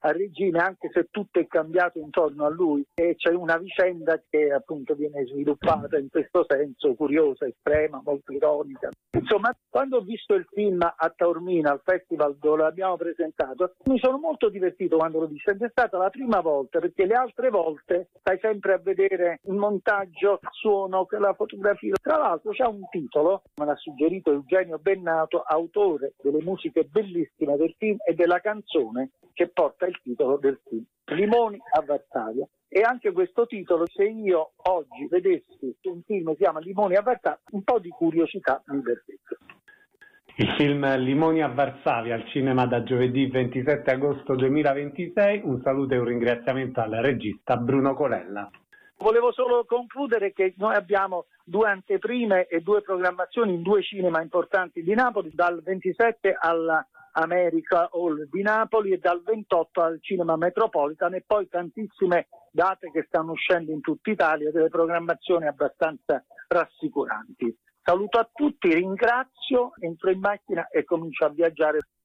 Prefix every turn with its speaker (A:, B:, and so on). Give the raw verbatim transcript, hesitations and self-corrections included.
A: al regime, anche se tutto è cambiato intorno a lui, e c'è una vicenda che appunto viene sviluppata in questo senso, curiosa, estrema, molto ironica. Insomma, quando ho visto il film a Taormina, al festival dove l'abbiamo presentato, mi sono molto divertito quando l'ho visto, ed è stata la prima volta, perché le altre volte stai sempre a vedere il montaggio, il suono, la fotografia. Tra l'altro c'ha un titolo, me l'ha suggerito Eugenio Bennato, autore delle musiche bellissime del film e della canzone che porta il titolo del film, Limoni a Varsavia. E anche questo titolo, se io oggi vedessi un film che si chiama Limoni a Varsavia, un po' di curiosità mi verrebbe.
B: Il film Limoni a Varsavia al cinema da giovedì ventisette agosto duemilaventisei. Un saluto e un ringraziamento al regista Bruno Colella.
A: Volevo solo concludere che noi abbiamo due anteprime e due programmazioni in due cinema importanti di Napoli, dal ventisette alla America Hall di Napoli e dal ventotto al Cinema Metropolitan, e poi tantissime date che stanno uscendo in tutta Italia, delle programmazioni abbastanza rassicuranti. Saluto a tutti, ringrazio, entro in macchina e comincio a viaggiare.